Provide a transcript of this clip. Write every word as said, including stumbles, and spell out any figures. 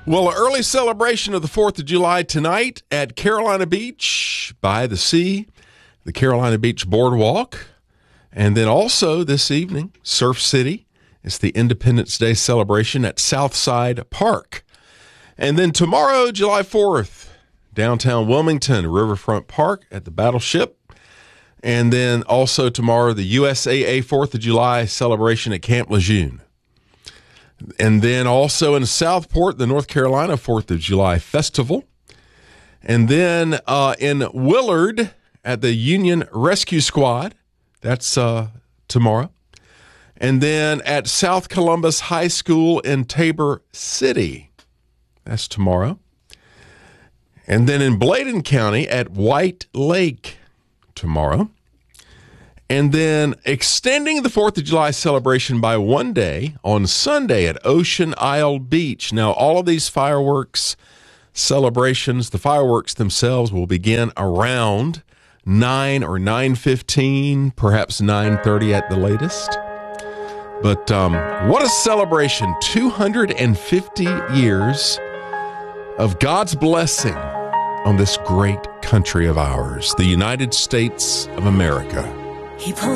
Well, an early celebration of the fourth of July tonight at Carolina Beach by the sea, the Carolina Beach Boardwalk. And then also this evening, Surf City. It's the Independence Day celebration at Southside Park. And then tomorrow, July fourth, downtown Wilmington, Riverfront Park at the Battleship. And then also tomorrow, the U S A A fourth of July celebration at Camp Lejeune. And then also in Southport, the North Carolina fourth of July Festival. And then uh, in Willard at the Union Rescue Squad. That's uh, tomorrow. And then at South Columbus High School in Tabor City. That's tomorrow. And then in Bladen County at White Lake tomorrow. And then extending the fourth of July celebration by one day on Sunday at Ocean Isle Beach. Now, all of these fireworks celebrations, the fireworks themselves will begin around nine or nine fifteen, perhaps nine thirty at the latest. But um, what a celebration. two hundred fifty years of God's blessing on this great country of ours, the United States of America. He